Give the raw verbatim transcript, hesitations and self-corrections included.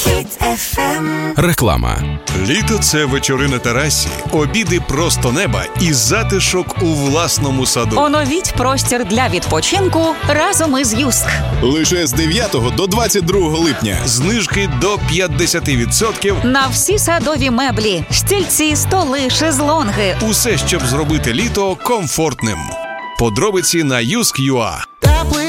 Реклама. Літо – це вечори на терасі, обіди просто неба і затишок у власному саду. Оновіть простір для відпочинку разом із Юск. Лише з дев'ятого до двадцять другого липня. Знижки до п'ятдесят відсотків на всі садові меблі, стільці, столи, шезлонги. Усе, щоб зробити літо комфортним. Подробиці на юск крапка ю а.